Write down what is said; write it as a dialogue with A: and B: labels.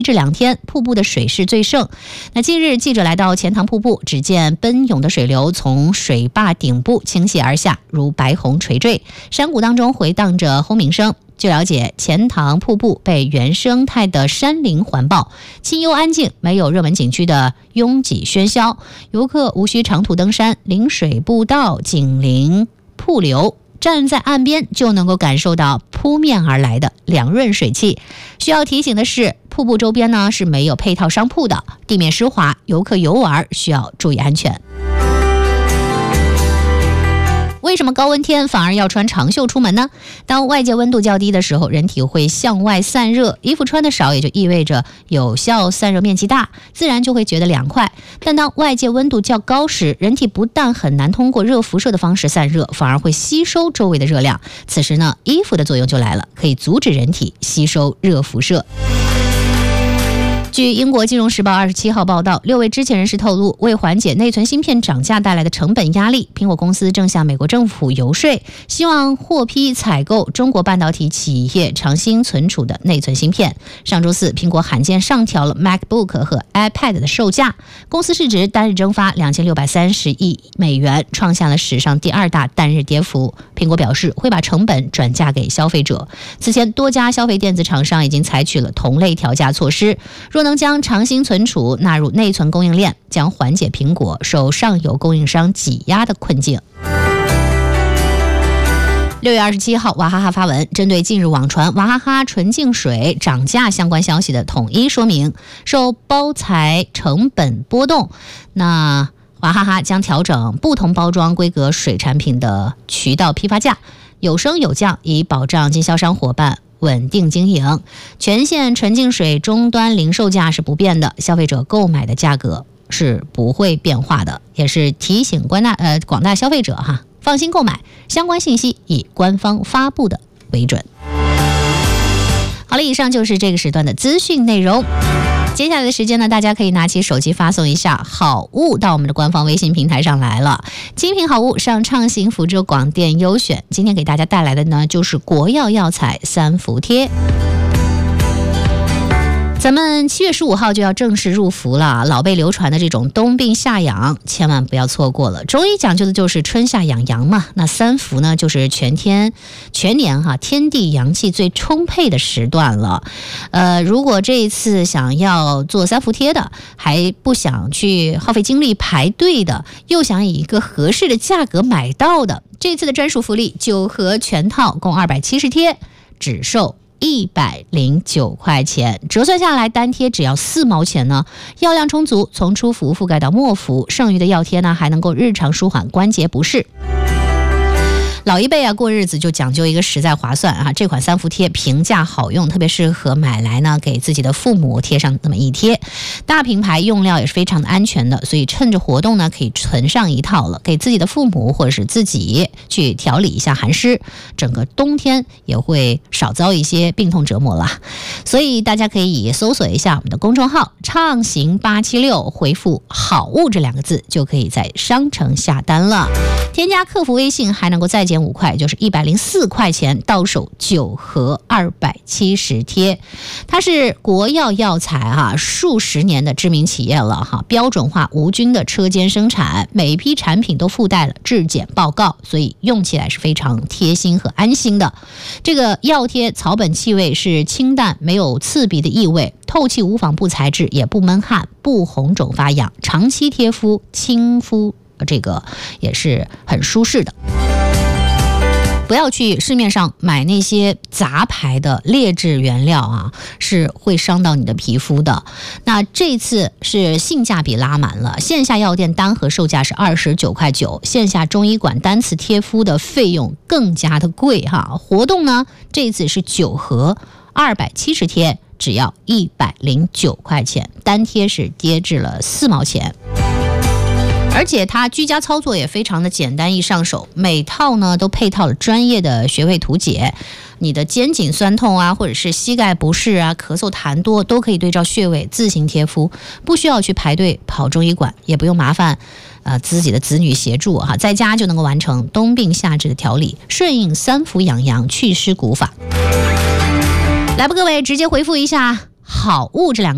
A: 这2天瀑布的水势最盛。那近日记者来到钱塘瀑布，只见奔涌的水流从水坝顶部倾泻而下，如白虹垂坠，山谷当中回荡着轰鸣声。据了解，钱塘瀑布被原生态的山林环抱，清幽安静，没有热门景区的拥挤喧嚣，游客无需长途登山，临水步道紧邻瀑流，站在岸边就能够感受到扑面而来的凉润水汽。需要提醒的是，瀑布周边呢是没有配套商铺的，地面湿滑，游客游玩需要注意安全。为什么高温天反而要穿长袖出门呢？当外界温度较低的时候，人体会向外散热，衣服穿的少也就意味着有效散热面积大，自然就会觉得凉快。但当外界温度较高时，人体不但很难通过热辐射的方式散热，反而会吸收周围的热量。此时呢，衣服的作用就来了，可以阻止人体吸收热辐射。据英国金融时报27号报道，6位知情人士透露，为缓解内存芯片涨价带来的成本压力，苹果公司正向美国政府游说，希望获批采购中国半导体企业长鑫存储的内存芯片。上周四，苹果罕见上调了 MacBook 和 iPad 的售价，公司市值单日蒸发2630亿美元，创下了史上第2大单日跌幅。苹果表示会把成本转嫁给消费者。此前，多家消费电子厂商已经采取了同类调价措施，若能将长鑫存储纳入内存供应链，将缓解苹果受上游供应商挤压的困境。6月27号，娃哈哈发文，针对近日网传娃哈哈纯净水涨价相关消息的统一说明，受包材成本波动，那娃哈哈将调整不同包装规格水产品的渠道批发价，有升有降，以保障经销商伙伴稳定经营。全线纯净水终端零售价是不变的，消费者购买的价格是不会变化的，也是提醒广大消费者放心购买，相关信息以官方发布的为准。好了，以上就是这个时段的资讯内容。接下来的时间呢，大家可以拿起手机发送一下好物到我们的官方微信平台上来了。精品好物上畅行福州广电优选，今天给大家带来的呢就是国药药材3伏贴。咱们7月15号就要正式入伏了，老辈流传的这种冬病夏养千万不要错过了。中医讲究的就是春夏养阳嘛，那3伏呢就是全年天地阳气最充沛的时段了。如果这一次想要做3伏贴的，还不想去耗费精力排队的，又想以一个合适的价格买到的，这次的专属福利9盒全套共270贴，只售109块钱，折算下来单贴只要4毛钱呢。药量充足，从初服覆盖到末服，剩余的药贴呢还能够日常舒缓关节不适。老一辈过日子就讲究一个实在划算这款3伏贴平价好用，特别适合买来呢给自己的父母贴上那么一贴。大品牌用料也是非常的安全的，所以趁着活动呢可以存上一套了，给自己的父母或者是自己去调理一下寒湿，整个冬天也会少遭一些病痛折磨啦。所以大家可以搜索一下我们的公众号畅行876，回复好物这2个字就可以在商城下单了。添加客服微信还能够再减5块，就是104块钱，到手9盒270贴。它是国药药材数十年的知名企业了标准化无菌的车间生产，每一批产品都附带了质检报告，所以用起来是非常贴心和安心的。这个药贴草本气味是清淡，没有刺鼻的异味，透气无纺布材质，也不闷汗，不红肿发痒，长期贴敷亲肤，这个也是很舒适的。不要去市面上买那些杂牌的劣质原料是会伤到你的皮肤的。那这次是性价比拉满了，线下药店单盒售价是29块9，线下中医馆单次贴敷的费用更加的贵活动呢，这次是9盒270贴，只要109块钱，单贴是跌至了4毛钱。而且它居家操作也非常的简单易上手，每套呢都配套了专业的穴位图解，你的肩颈酸痛或者是膝盖不适咳嗽痰多，都可以对照穴位自行贴敷，不需要去排队跑中医馆，也不用麻烦自己的子女协助在家就能够完成冬病夏治的调理，顺应3伏养阳祛湿古法。来吧各位，直接回复一下好物这2个